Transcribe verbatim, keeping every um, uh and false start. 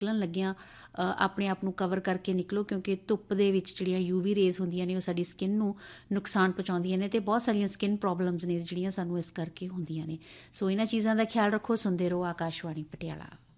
ਨਿਕਲਣ ਲੱਗਿਆਂ ਆਪਣੇ ਆਪ ਨੂੰ ਕਵਰ ਕਰਕੇ ਨਿਕਲੋ, ਕਿਉਂਕਿ ਧੁੱਪ ਦੇ ਵਿੱਚ ਜਿਹੜੀਆਂ ਯੂ ਵੀ ਰੇਜ਼ ਹੁੰਦੀਆਂ ਨੇ ਉਹ ਸਾਡੀ ਸਕਿਨ ਨੂੰ ਨੁਕਸਾਨ ਪਹੁੰਚਾਉਂਦੀਆਂ ਨੇ ਅਤੇ ਬਹੁਤ ਸਾਰੀਆਂ ਸਕਿਨ ਪ੍ਰੋਬਲਮਸ ਨੇ ਜਿਹੜੀਆਂ ਸਾਨੂੰ ਇਸ ਕਰਕੇ ਹੁੰਦੀਆਂ ਨੇ। ਸੋ ਇਹਨਾਂ ਚੀਜ਼ਾਂ ਦਾ ਖਿਆਲ ਰੱਖੋ। ਸੁਣਦੇ ਰਹੋ ਆਕਾਸ਼ਵਾਣੀ ਪਟਿਆਲਾ।